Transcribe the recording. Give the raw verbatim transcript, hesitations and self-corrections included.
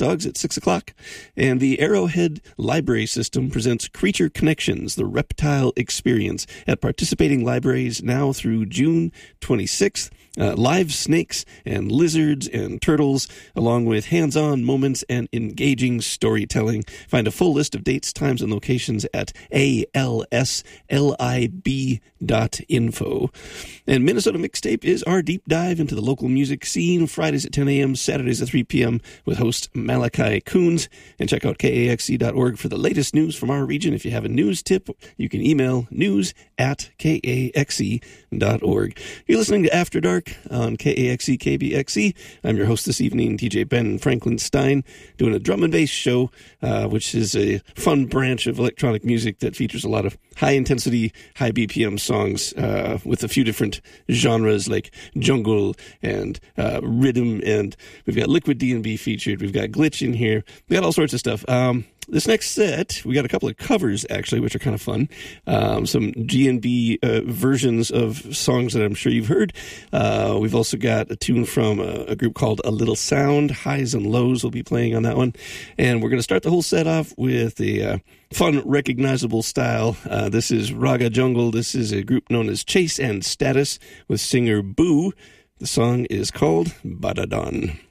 dogs at six o'clock. And the Arrowhead Library System presents Creature Connections, the Reptile Experience, at participating libraries now through June twenty-sixth. Uh, live snakes and lizards and turtles, along with hands-on moments and engaging storytelling. Find a full list of dates, times, and locations at A L S lib dot info. And Minnesota Mixtape is our deep dive into the local music scene, Fridays at ten a.m., Saturdays at three p.m. with host Malachi Coons. And check out K A X E dot org for the latest news from our region. If you have a news tip, you can email news at K A X E dot org. You're listening to After Dark on K A X E K B X E. I'm your host this evening, D J Ben Franklin Stein, doing a drum and bass show, uh, which is a fun branch of electronic music that features a lot of high-intensity, high B P M songs uh, with a few different genres like jungle and uh, rhythm, and we've got Liquid D and B featured. We've got Glitch in here. We got all sorts of stuff. Um, This next set, we got a couple of covers, actually, which are kind of fun. Um, some G and B uh, versions of songs that I'm sure you've heard. Uh, we've also got a tune from a, a group called A Little Sound. Highs and Lows will be playing on that one. And we're going to start the whole set off with a uh, fun, recognizable style. Uh, this is Raga Jungle. This is a group known as Chase and Status with singer Boo. The song is called Badadon.